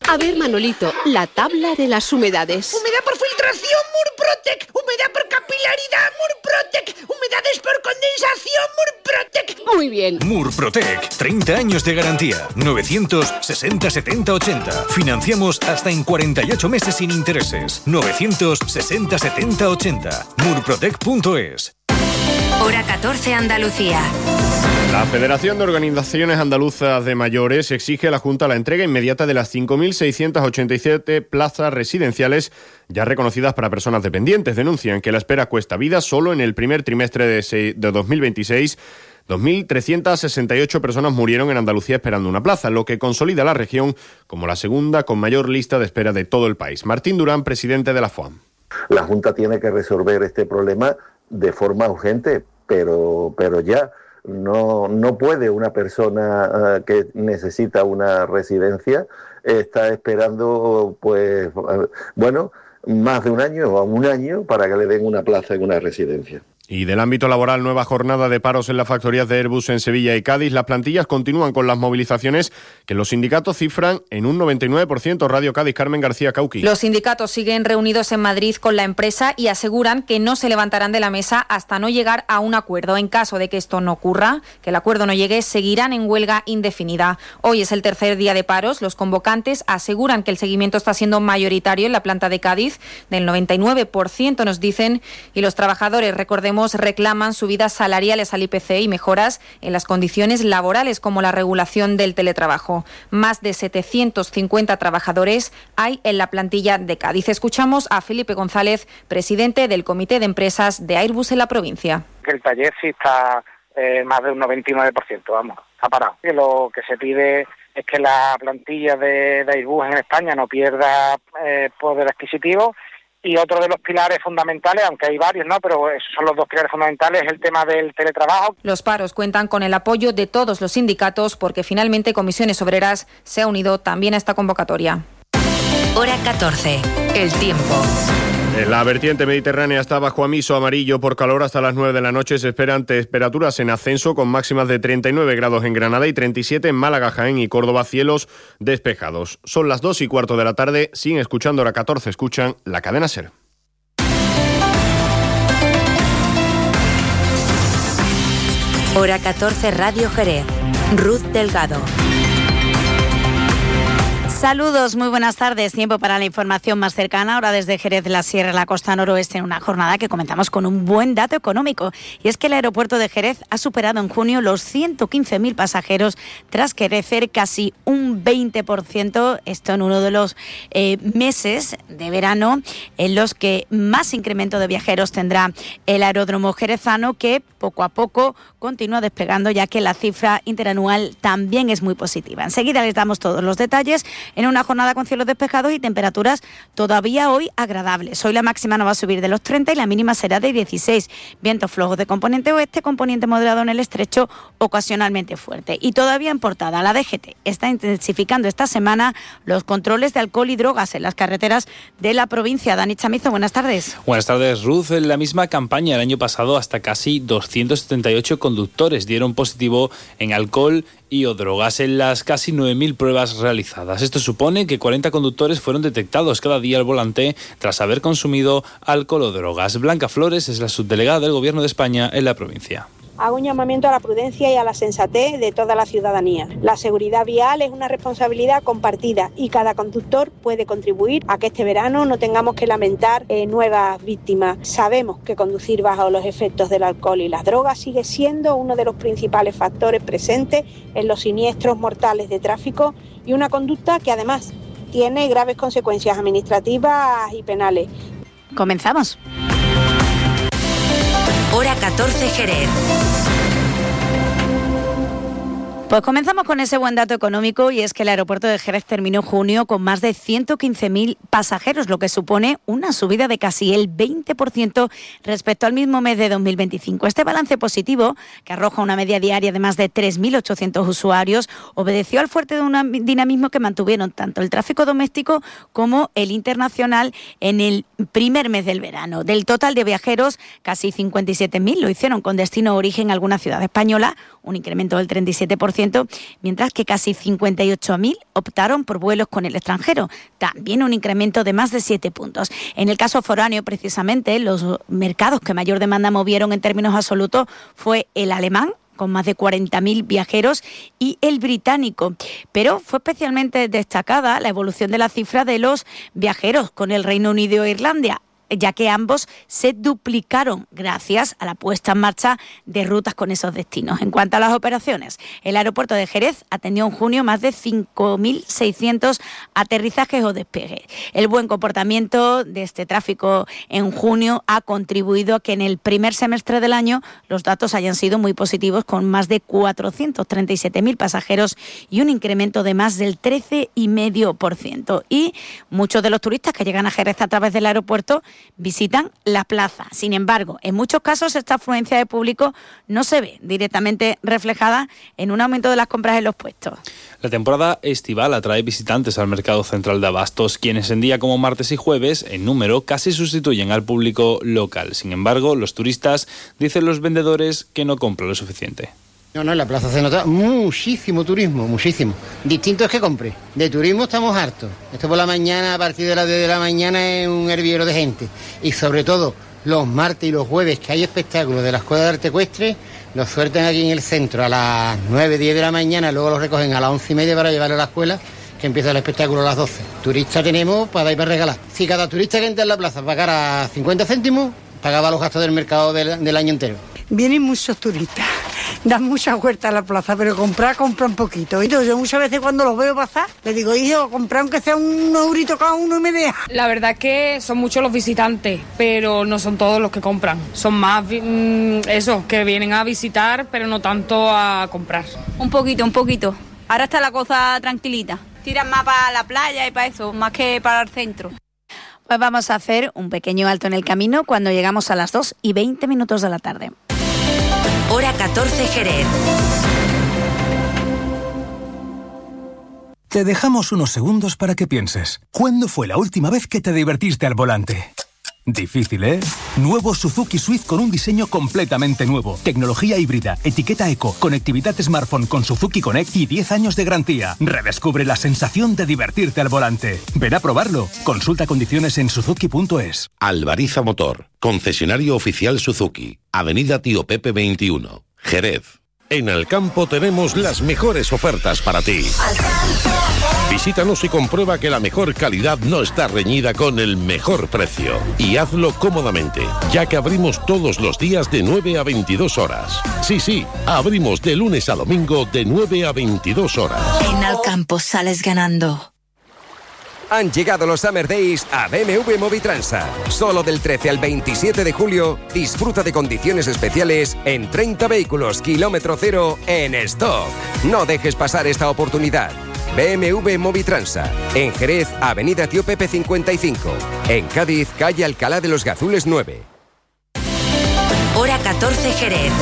A ver, Manolito, la tabla de las humedades. Humedad por filtración, Murprotec. Humedad por capilaridad, Murprotec. Humedades por condensación, Murprotec. Muy bien. Murprotec, 30 años de garantía. 960 70 80. Financiamos hasta en 48 meses sin intereses. 960 70 80. Murprotec.es. Hora 14 Andalucía. La Federación de Organizaciones Andaluzas de Mayores exige a la Junta la entrega inmediata de las 5.687 plazas residenciales ya reconocidas para personas dependientes. Denuncian que la espera cuesta vida. Solo en el primer trimestre de 2026, 2.368 personas murieron en Andalucía esperando una plaza, lo que consolida la región como la segunda con mayor lista de espera de todo el país. Martín Durán, presidente de la FOAM. La Junta tiene que resolver este problema de forma urgente, pero ya. No puede una persona que necesita una residencia estar esperando más de un año o un año para que le den una plaza en una residencia. Y del ámbito laboral, nueva jornada de paros en las factorías de Airbus en Sevilla y Cádiz. Las plantillas continúan con las movilizaciones que los sindicatos cifran en un 99%. Radio Cádiz, Carmen García Cauqui. Los sindicatos siguen reunidos en Madrid con la empresa y aseguran que no se levantarán de la mesa hasta no llegar a un acuerdo. En caso de que esto no ocurra, que el acuerdo no llegue, seguirán en huelga indefinida. Hoy es el tercer día de paros. Los convocantes aseguran que el seguimiento está siendo mayoritario en la planta de Cádiz, del 99% nos dicen, y los trabajadores, recordemos, reclaman subidas salariales al IPC y mejoras en las condiciones laborales como la regulación del teletrabajo. Más de 750 trabajadores hay en la plantilla de Cádiz. Escuchamos a Felipe González, presidente del Comité de Empresas de Airbus en la provincia. Que el taller sí está más de un 99%, ha parado. Que lo que se pide es que la plantilla de Airbus en España no pierda poder adquisitivo. Y otro de los pilares fundamentales, aunque hay varios, ¿no?, pero esos son los dos pilares fundamentales, es el tema del teletrabajo. Los paros cuentan con el apoyo de todos los sindicatos porque finalmente Comisiones Obreras se ha unido también a esta convocatoria. Hora 14. El tiempo. La vertiente mediterránea está bajo aviso amarillo por calor hasta las 9 de la noche. Se esperan temperaturas en ascenso con máximas de 39 grados en Granada y 37 en Málaga, Jaén y Córdoba, cielos despejados. Son las 2:15 de la tarde, siguen escuchando Hora 14, escuchan la cadena SER. Hora 14 Radio Jerez. Ruth Delgado. Saludos, muy buenas tardes. Tiempo para la información más cercana. Ahora desde Jerez, la Sierra, la costa noroeste, en una jornada que comenzamos con un buen dato económico. Y es que el aeropuerto de Jerez ha superado en junio los 115.000 pasajeros tras crecer casi un 20%. Esto en uno de los meses de verano en los que más incremento de viajeros tendrá el aeródromo jerezano, que poco a poco continúa despegando, ya que la cifra interanual también es muy positiva. Enseguida les damos todos los detalles en una jornada con cielos despejados y temperaturas todavía hoy agradables. Hoy la máxima no va a subir de los 30 y la mínima será de 16. Vientos flojos de componente oeste, componente moderado en el estrecho, ocasionalmente fuerte. Y todavía en portada, la DGT está intensificando esta semana los controles de alcohol y drogas en las carreteras de la provincia. Dani Chamizo, buenas tardes. Buenas tardes, Ruth. En la misma campaña el año pasado, hasta casi 278 conductores dieron positivo en alcohol y o drogas en las casi 9.000 pruebas realizadas. Esto supone que 40 conductores fueron detectados cada día al volante tras haber consumido alcohol o drogas. Blanca Flores es la subdelegada del Gobierno de España en la provincia. Hago un llamamiento a la prudencia y a la sensatez de toda la ciudadanía. La seguridad vial es una responsabilidad compartida y cada conductor puede contribuir a que este verano no tengamos que lamentar nuevas víctimas. Sabemos que conducir bajo los efectos del alcohol y las drogas sigue siendo uno de los principales factores presentes en los siniestros mortales de tráfico y una conducta que además tiene graves consecuencias administrativas y penales. Comenzamos. Hora 14 Jerez. Pues comenzamos con ese buen dato económico, y es que el aeropuerto de Jerez terminó junio con más de 115.000 pasajeros, lo que supone una subida de casi el 20% respecto al mismo mes de 2025. Este balance positivo, que arroja una media diaria de más de 3.800 usuarios, obedeció al fuerte dinamismo que mantuvieron tanto el tráfico doméstico como el internacional en el primer mes del verano. Del total de viajeros, casi 57.000 lo hicieron con destino a origen a alguna ciudad española, un incremento del 37%, 13%, mientras que casi 58.000 optaron por vuelos con el extranjero, también un incremento de más de 7 puntos. En el caso foráneo, precisamente, los mercados que mayor demanda movieron en términos absolutos fue el alemán, con más de 40.000 viajeros, y el británico. Pero fue especialmente destacada la evolución de la cifra de los viajeros con el Reino Unido e Irlanda, ya que ambos se duplicaron gracias a la puesta en marcha de rutas con esos destinos. En cuanto a las operaciones, el aeropuerto de Jerez atendió en junio más de 5.600 aterrizajes o despegues. El buen comportamiento de este tráfico en junio ha contribuido a que en el primer semestre del año los datos hayan sido muy positivos, con más de 437.000 pasajeros y un incremento de más del 13,5%. Y muchos de los turistas que llegan a Jerez a través del aeropuerto visitan la plaza. Sin embargo, en muchos casos esta afluencia de público no se ve directamente reflejada en un aumento de las compras en los puestos. La temporada estival atrae visitantes al mercado central de abastos, quienes en día como martes y jueves, en número, casi sustituyen al público local. Sin embargo, los turistas, dicen los vendedores, que no compran lo suficiente. No, en la plaza se nota muchísimo turismo, muchísimo. Distinto es que compre. De turismo estamos hartos. Esto por la mañana, a partir de las 10 de la mañana, es un hervidero de gente. Y sobre todo, los martes y los jueves, que hay espectáculos de la Escuela de Arte Ecuestre, los sueltan aquí en el centro a las 9, 10 de la mañana, luego los recogen a las 11:30 para llevarlo a la escuela, que empieza el espectáculo a las 12. Turistas tenemos para dar y para regalar. Si cada turista que entra en la plaza pagara 50 céntimos, pagaba los gastos del mercado del año entero. Vienen muchos turistas, dan mucha vuelta a la plaza, pero compran poquito. Yo muchas veces cuando los veo pasar, les digo, hijo, comprar aunque sea un eurito cada uno y me deja. La verdad es que son muchos los visitantes, pero no son todos los que compran. Son más esos que vienen a visitar, pero no tanto a comprar. Un poquito. Ahora está la cosa tranquilita. Tiran más para la playa y para eso, más que para el centro. Pues vamos a hacer un pequeño alto en el camino cuando llegamos a las 2:20 de la tarde. Hora 14 Jerez. Te dejamos unos segundos para que pienses. ¿Cuándo fue la última vez que te divertiste al volante? Difícil, ¿eh? Nuevo Suzuki Swift con un diseño completamente nuevo. Tecnología híbrida, etiqueta eco, conectividad smartphone con Suzuki Connect y 10 años de garantía. Redescubre la sensación de divertirte al volante. Ven a probarlo. Consulta condiciones en suzuki.es. Alvariza Motor, concesionario oficial Suzuki. Avenida Tío Pepe 21, Jerez. En Alcampo tenemos las mejores ofertas para ti. Visítanos y comprueba que la mejor calidad no está reñida con el mejor precio. Y hazlo cómodamente, ya que abrimos todos los días de 9 a 22 horas. Sí, abrimos de lunes a domingo de 9 a 22 horas. En Alcampo sales ganando. Han llegado los Summer Days a BMW Movitransa. Solo del 13 al 27 de julio, disfruta de condiciones especiales en 30 vehículos kilómetro cero en stock. No dejes pasar esta oportunidad. BMW Movitransa. En Jerez, Avenida Tío Pepe 55. En Cádiz, calle Alcalá de los Gazules 9. Hora 14 Jerez.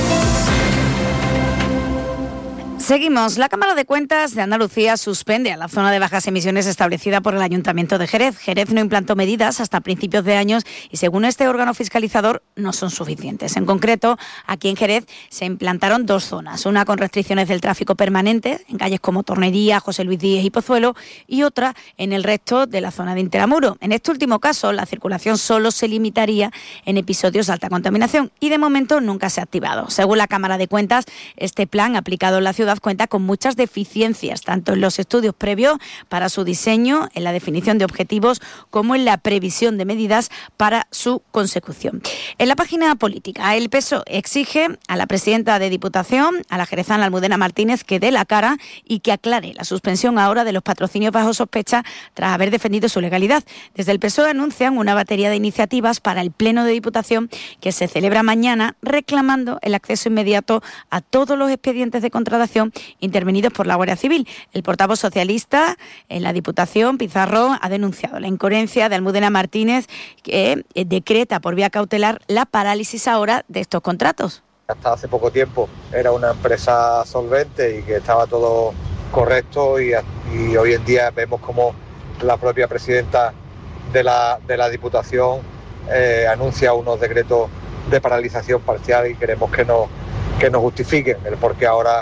Seguimos. La Cámara de Cuentas de Andalucía suspende a la zona de bajas emisiones establecida por el Ayuntamiento de Jerez. Jerez no implantó medidas hasta principios de años y, según este órgano fiscalizador, no son suficientes. En concreto, aquí en Jerez se implantaron 2 zonas, una con restricciones del tráfico permanente en calles como Tornería, José Luis Díez y Pozuelo, y otra en el resto de la zona de Interamuro. En este último caso, la circulación solo se limitaría en episodios de alta contaminación y de momento nunca se ha activado. Según la Cámara de Cuentas, este plan aplicado en la ciudad cuenta con muchas deficiencias, tanto en los estudios previos para su diseño, en la definición de objetivos, como en la previsión de medidas para su consecución. En la página política, el PSOE exige a la presidenta de Diputación, a la jerezana Almudena Martínez, que dé la cara y que aclare la suspensión ahora de los patrocinios bajo sospecha tras haber defendido su legalidad. Desde el PSOE anuncian una batería de iniciativas para el Pleno de Diputación que se celebra mañana, reclamando el acceso inmediato a todos los expedientes de contratación intervenidos por la Guardia Civil. El portavoz socialista en la Diputación, Pizarro, ha denunciado la incoherencia de Almudena Martínez, que decreta por vía cautelar la parálisis ahora de estos contratos. Hasta hace poco tiempo era una empresa solvente y que estaba todo correcto y hoy en día vemos como la propia presidenta de la Diputación anuncia unos decretos de paralización parcial y queremos que nos justifiquen el por qué ahora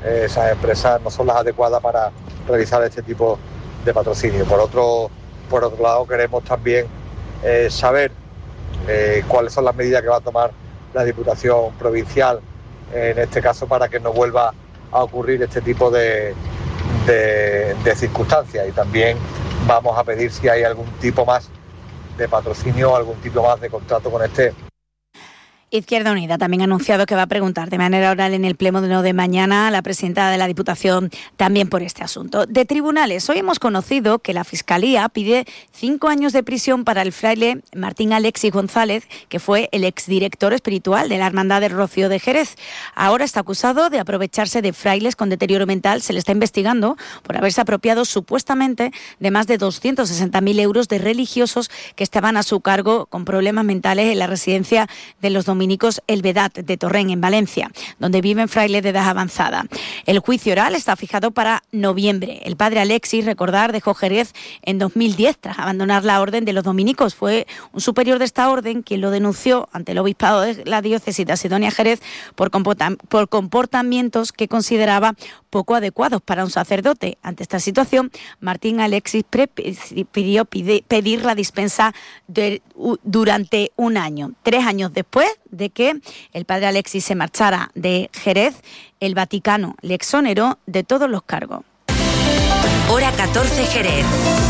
esas empresas no son las adecuadas para realizar este tipo de patrocinio. Por otro lado, queremos también saber cuáles son las medidas que va a tomar la Diputación Provincial, en este caso, para que no vuelva a ocurrir este tipo de circunstancias. Y también vamos a pedir si hay algún tipo más de patrocinio, algún tipo más de contrato con este. Izquierda Unida también ha anunciado que va a preguntar de manera oral en el pleno de mañana a la presidenta de la Diputación también por este asunto. De tribunales, hoy hemos conocido que la Fiscalía pide 5 años de prisión para el fraile Martín Alexis González, que fue el exdirector espiritual de la Hermandad del Rocío de Jerez. Ahora está acusado de aprovecharse de frailes con deterioro mental. Se le está investigando por haberse apropiado supuestamente de más de 260.000 euros de religiosos que estaban a su cargo con problemas mentales en la residencia de los dominicos El Vedat de Torrent, en Valencia, donde viven frailes de edad avanzada. El juicio oral está fijado para noviembre. El padre Alexis, recordar, dejó Jerez en 2010 tras abandonar la orden de los dominicos. Fue un superior de esta orden quien lo denunció ante el obispado de la diócesis de Sidonia-Jerez por comportamientos que consideraba poco adecuados para un sacerdote. Ante esta situación, Martín Alexis pidió pedir la dispensa durante un año. 3 años después de que el padre Alexis se marchara de Jerez, el Vaticano le exoneró de todos los cargos. Hora 14 Jerez.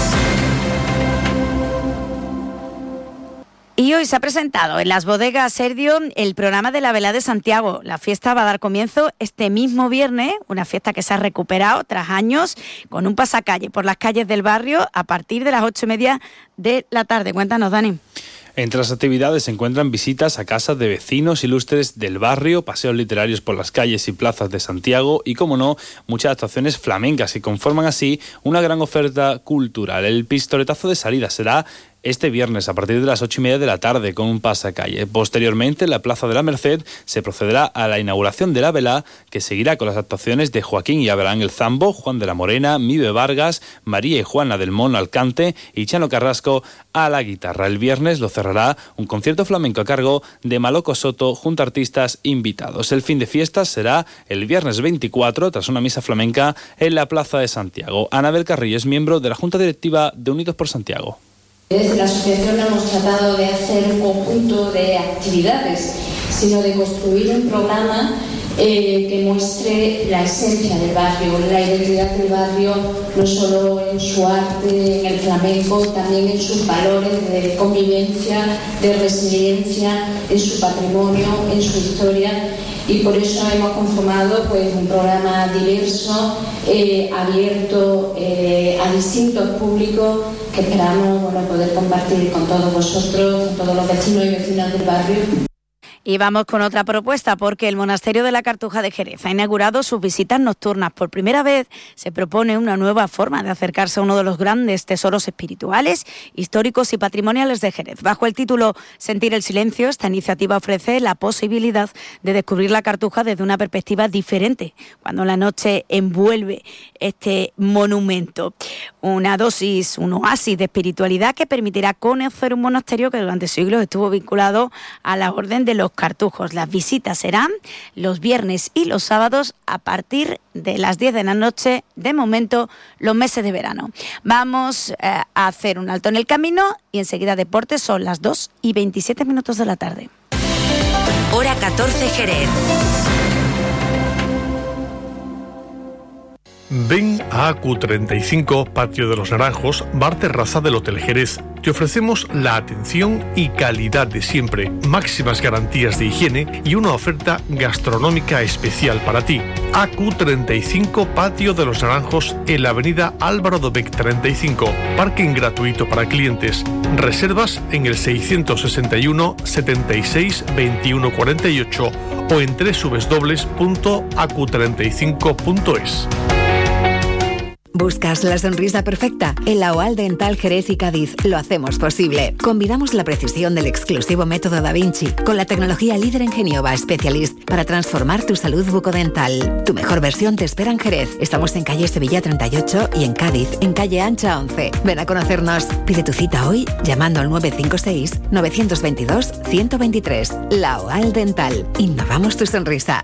Y hoy se ha presentado en las bodegas Serdio el programa de la Velá de Santiago. La fiesta va a dar comienzo este mismo viernes, una fiesta que se ha recuperado tras años, con un pasacalle por las calles del barrio a partir de las 8:30 de la tarde. Cuéntanos, Dani. Entre las actividades se encuentran visitas a casas de vecinos ilustres del barrio, paseos literarios por las calles y plazas de Santiago y, como no, muchas actuaciones flamencas que conforman así una gran oferta cultural. El pistoletazo de salida será este viernes a partir de las 8:30 de la tarde con un pasacalle. Posteriormente, en la Plaza de la Merced se procederá a la inauguración de la velá, que seguirá con las actuaciones de Joaquín y Abraham el Zambo, Juan de la Morena, Mibe Vargas, María y Juana del Mono al cante y Chano Carrasco a la guitarra. El viernes lo cerrará un concierto flamenco a cargo de Maloco Soto junto a artistas invitados. El fin de fiestas será el viernes 24 tras una misa flamenca en la Plaza de Santiago. Anabel Carrillo es miembro de la Junta Directiva de Unidos por Santiago. Desde la asociación no hemos tratado de hacer un conjunto de actividades, sino de construir un programa que muestre la esencia del barrio, la identidad del barrio, no solo en su arte, en el flamenco, también en sus valores de convivencia, de resiliencia, en su patrimonio, en su historia. Y por eso hemos conformado un programa diverso, abierto a distintos públicos, que esperamos poder compartir con todos vosotros, con todos los vecinos y vecinas del barrio. Y vamos con otra propuesta, porque el Monasterio de la Cartuja de Jerez ha inaugurado sus visitas nocturnas. Por primera vez se propone una nueva forma de acercarse a uno de los grandes tesoros espirituales, históricos y patrimoniales de Jerez. Bajo el título Sentir el silencio, esta iniciativa ofrece la posibilidad de descubrir la Cartuja desde una perspectiva diferente, cuando la noche envuelve este monumento. Un oasis de espiritualidad que permitirá conocer un monasterio que durante siglos estuvo vinculado a la Orden de los Cartujos. Las visitas serán los viernes y los sábados a partir de las 10 de la noche, de momento, los meses de verano. Vamos a hacer un alto en el camino y enseguida deportes. Son las 2:27 de la tarde. Hora 14 Jerez. Ven a AQ35, Patio de los Naranjos, bar terraza del Hotel Jerez. Te ofrecemos la atención y calidad de siempre, máximas garantías de higiene y una oferta gastronómica especial para ti. AQ35, Patio de los Naranjos, en la avenida Álvaro Dobech 35. Parking gratuito para clientes. Reservas en el 661 76 21 48 o en www.acu35.es. ¿Buscas la sonrisa perfecta? En la OAL Dental Jerez y Cádiz lo hacemos posible. Combinamos la precisión del exclusivo método Da Vinci con la tecnología líder en Genioba Specialist para transformar tu salud bucodental. Tu mejor versión te espera en Jerez. Estamos en calle Sevilla 38 y en Cádiz, en calle Ancha 11. Ven a conocernos. Pide tu cita hoy llamando al 956 922 123. La OAL Dental. Innovamos tu sonrisa.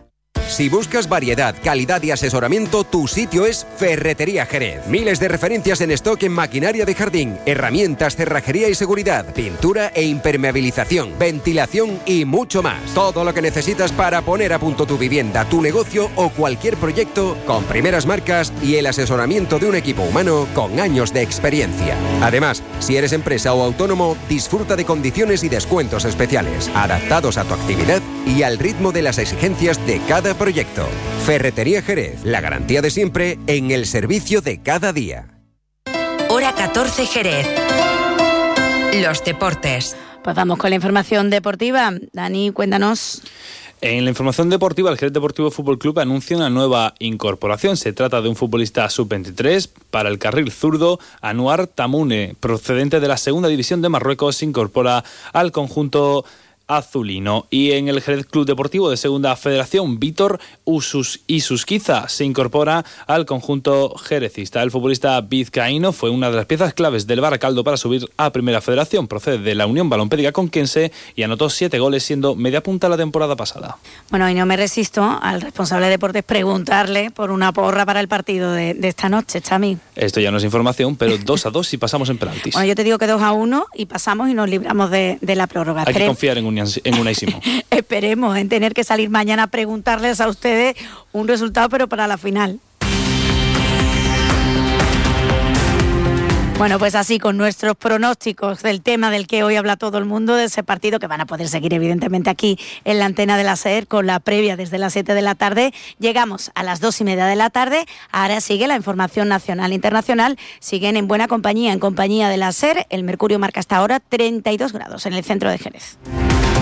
Si buscas variedad, calidad y asesoramiento, tu sitio es Ferretería Jerez. Miles de referencias en stock en maquinaria de jardín, herramientas, cerrajería y seguridad, pintura e impermeabilización, ventilación y mucho más. Todo lo que necesitas para poner a punto tu vivienda, tu negocio o cualquier proyecto con primeras marcas y el asesoramiento de un equipo humano con años de experiencia. Además, si eres empresa o autónomo, disfruta de condiciones y descuentos especiales, adaptados a tu actividad y al ritmo de las exigencias de cada proyecto. Ferretería Jerez, la garantía de siempre en el servicio de cada día. Hora 14 Jerez. Los deportes. Pues vamos con la información deportiva. Dani, cuéntanos. En la información deportiva, el Jerez Deportivo Fútbol Club anuncia una nueva incorporación. Se trata de un futbolista sub-23 para el carril zurdo. Anuar Tamune, procedente de la segunda división de Marruecos, se incorpora al conjunto azulino. Y en el Jerez Club Deportivo de Segunda Federación, Vítor Isusquiza se incorpora al conjunto jerezista. El futbolista vizcaíno fue una de las piezas claves del Baracaldo para subir a Primera Federación. Procede de la Unión Balompédica Conquense y anotó 7 goles, siendo media punta la temporada pasada. Bueno, y no me resisto al responsable de deportes preguntarle por una porra para el partido de esta noche, Chami. Esto ya no es información, pero 2-2 y pasamos en penaltis. Bueno, yo te digo que 2-1 y pasamos y nos libramos de la prórroga. Hay que confiar en Unai Simón. Esperemos en tener que salir mañana a preguntarles a ustedes un resultado, pero para la final. Bueno, pues así con nuestros pronósticos del tema del que hoy habla todo el mundo, de ese partido que van a poder seguir evidentemente aquí en la antena de la SER con la previa desde las 7 de la tarde. Llegamos a las 2:30 de la tarde. Ahora sigue la información nacional e internacional. Siguen en buena compañía, en compañía de la SER. El mercurio marca hasta ahora 32 grados en el centro de Jerez.